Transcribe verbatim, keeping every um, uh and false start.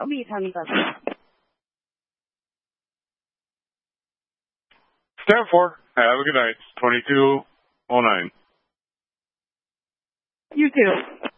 I'll be ten seven. Stand for. Have a good night. twenty-two oh nine. You too.